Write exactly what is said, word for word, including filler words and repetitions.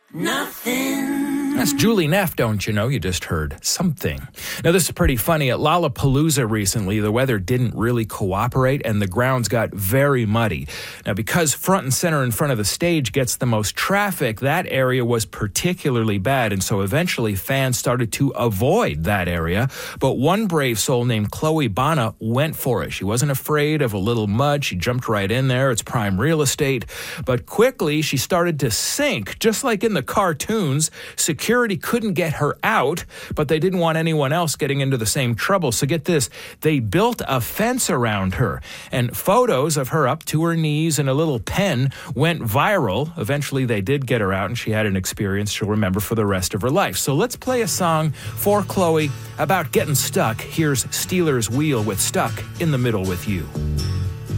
Nothing. That's Julie Neff, don't you know? You just heard Something. Now, this is pretty funny. At Lollapalooza recently, the weather didn't really cooperate and the grounds got very muddy. Now, because front and center in front of the stage gets the most traffic, that area was particularly bad, and so eventually fans started to avoid that area. But one brave soul named Chloe Bana went for it. She wasn't afraid of a little mud. She jumped right in there. It's prime real estate. But quickly, she started to sink, just like in the cartoons. Security couldn't get her out, but they didn't want anyone else getting into the same trouble. So get this, they built a fence around her, and photos of her up to her knees in a little pen went viral. Eventually, they did get her out, and she had an experience she'll remember for the rest of her life. So let's play a song for Chloe about getting stuck. Here's Steelers Wheel with Stuck in the Middle with You.